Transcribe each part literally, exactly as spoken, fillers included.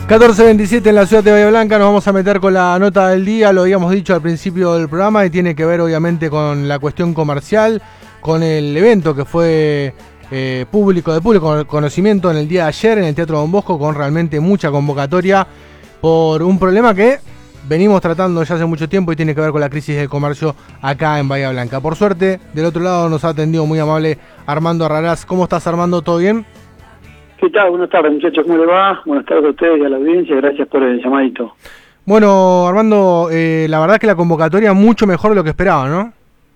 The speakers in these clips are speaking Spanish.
catorce veintisiete en la ciudad de Bahía Blanca, nos vamos a meter con la nota del día, lo habíamos dicho al principio del programa y tiene que ver obviamente con la cuestión comercial, con el evento que fue eh, público, de público conocimiento en el día de ayer en el Teatro Don Bosco, con realmente mucha convocatoria por un problema que venimos tratando ya hace mucho tiempo y tiene que ver con la crisis del comercio acá en Bahía Blanca. Por suerte, del otro lado nos ha atendido muy amable Armando Arrarás. ¿Cómo estás, Armando? ¿Todo bien? ¿Qué tal? Buenas tardes, muchachos, ¿cómo le va? Buenas tardes a ustedes y a la audiencia, gracias por el llamadito. Bueno, Armando, eh, la verdad que la convocatoria mucho mejor de lo que esperaba, ¿no?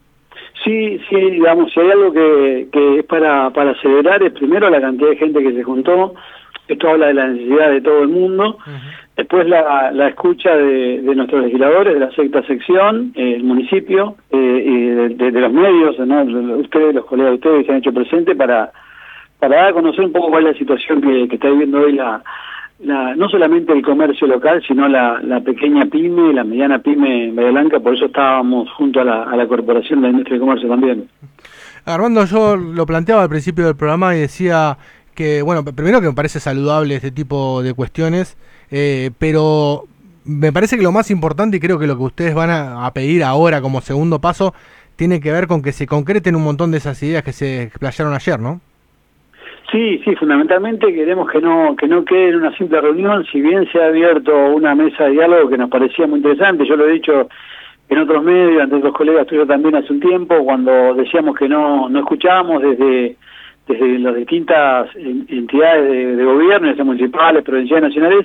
Sí, sí, digamos, si hay algo que, que es para, para celebrar, es primero la cantidad de gente que se juntó, esto habla de la necesidad de todo el mundo, uh-huh. Después la, la escucha de, de nuestros legisladores, de la sexta sección, eh, el municipio, eh, y de, de, de los medios, ¿no? Ustedes, los colegas de ustedes se han hecho presente para... para dar a conocer un poco cuál es la situación que, que está viviendo hoy la, la no solamente el comercio local, sino la, la pequeña pyme, la mediana pyme en Bahía Blanca, por eso estábamos junto a la, a la Corporación de la Industria de Comercio también. Armando, yo lo planteaba al principio del programa y decía que, bueno, primero que me parece saludable este tipo de cuestiones, eh, pero me parece que lo más importante, y creo que lo que ustedes van a, a pedir ahora como segundo paso, tiene que ver con que se concreten un montón de esas ideas que se explayaron ayer, ¿no? Sí, sí, fundamentalmente queremos que no que no quede en una simple reunión, si bien se ha abierto una mesa de diálogo que nos parecía muy interesante, yo lo he dicho en otros medios, ante otros colegas tuyos también hace un tiempo, cuando decíamos que no no escuchábamos desde desde las distintas entidades de, de gobierno, ya sea municipales, provinciales, nacionales,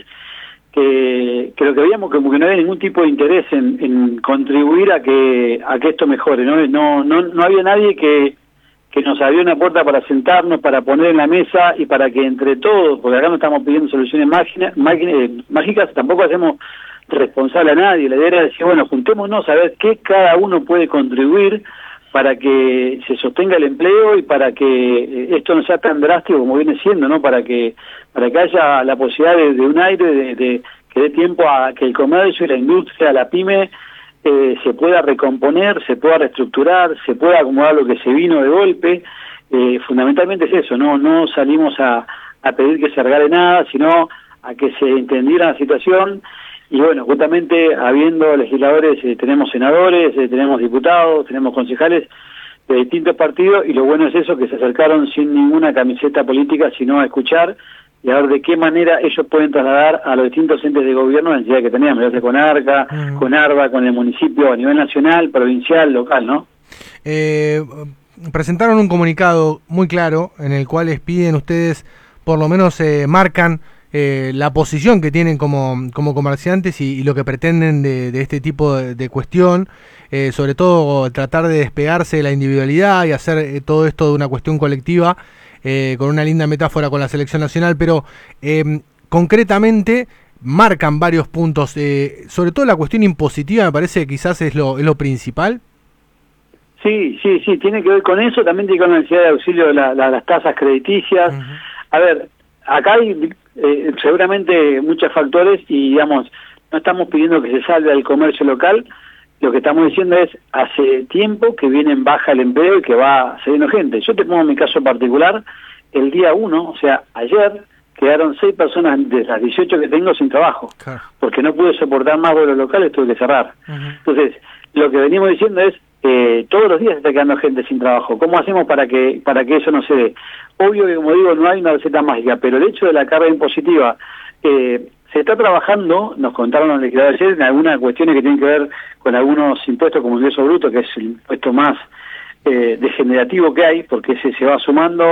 que, que lo que veíamos como que no había ningún tipo de interés en, en contribuir a que a que esto mejore, ¿no? No, no, no había nadie que que nos abrió una puerta para sentarnos, para poner en la mesa y para que entre todos, porque acá no estamos pidiendo soluciones mágicas, mágicas, tampoco hacemos responsable a nadie. La idea era decir, bueno, juntémonos a ver qué cada uno puede contribuir para que se sostenga el empleo y para que esto no sea tan drástico como viene siendo, ¿no? Para que para que haya la posibilidad de, de un aire, de, de que dé tiempo a que el comercio y la industria, la pyme, Eh, se pueda recomponer, se pueda reestructurar, se pueda acomodar lo que se vino de golpe. Eh, fundamentalmente es eso, no no salimos a, a pedir que se regale nada, sino a que se entendiera la situación. Y bueno, justamente habiendo legisladores, eh, tenemos senadores, eh, tenemos diputados, tenemos concejales de distintos partidos, y lo bueno es eso, que se acercaron sin ninguna camiseta política, sino a escuchar y a ver de qué manera ellos pueden trasladar a los distintos entes de gobierno la necesidad que teníamos, ya sea con ARCA, uh-huh. con ARBA, con el municipio a nivel nacional, provincial, local, ¿no? Eh, presentaron un comunicado muy claro en el cual les piden ustedes, por lo menos eh, marcan eh, la posición que tienen como, como comerciantes y, y lo que pretenden de, de este tipo de, de cuestión, eh, sobre todo tratar de despegarse de la individualidad y hacer eh, todo esto de una cuestión colectiva. Eh, con una linda metáfora con la selección nacional, pero eh, concretamente marcan varios puntos, eh, sobre todo la cuestión impositiva me parece que quizás es lo, es lo principal. Sí, sí, sí, tiene que ver con eso, también tiene que ver con la necesidad de auxilio de la, la, las tasas crediticias. Uh-huh. A ver, acá hay eh, seguramente muchos factores y digamos, no estamos pidiendo que se salve al comercio local. Lo que estamos diciendo es, hace tiempo que viene en baja el empleo y que va saliendo gente. Yo te pongo mi caso particular, el día uno, o sea, ayer, quedaron seis personas de las dieciocho que tengo sin trabajo, claro. Porque no pude soportar más vuelos locales, tuve que cerrar. Uh-huh. Entonces, lo que venimos diciendo es, eh, todos los días está quedando gente sin trabajo. ¿Cómo hacemos para que para que eso no se dé? Obvio que, como digo, no hay una receta mágica, pero el hecho de la carga impositiva... Eh, se está trabajando, nos contaron los legisladores ayer, en algunas cuestiones que tienen que ver con algunos impuestos como el ingreso bruto, que es el impuesto más eh, degenerativo que hay, porque ese se va sumando